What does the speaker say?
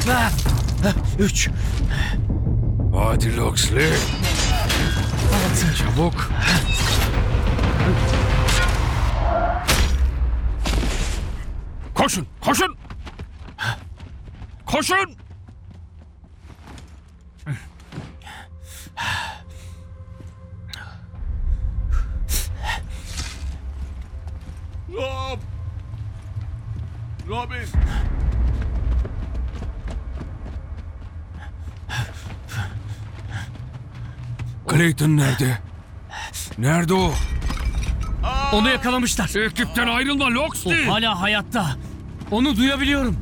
3. Hadi Loxley. 6. Çabuk. Koşun, koşun. Koşun. Rob! Robin! Clayton nerede? Nerede o? Onu yakalamışlar. Ekipten ayrılma Loxley. Hala hayatta. Onu duyabiliyorum.